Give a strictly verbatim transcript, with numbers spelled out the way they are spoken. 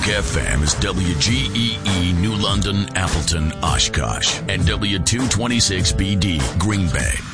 Talk F M is W G E E New London, Appleton, Oshkosh, and W two twenty-six B D, Green Bay.